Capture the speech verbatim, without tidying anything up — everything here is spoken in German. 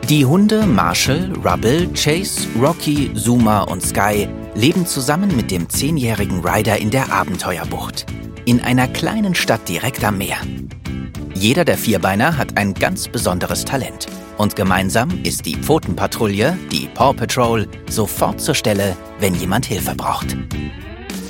Die Hunde Marshall, Rubble, Chase, Rocky, Zuma und Sky leben zusammen mit dem zehnjährigen Ryder in der Abenteuerbucht, in einer kleinen Stadt direkt am Meer. Jeder der Vierbeiner hat ein ganz besonderes Talent und gemeinsam ist die Pfotenpatrouille, die Paw Patrol, sofort zur Stelle, wenn jemand Hilfe braucht.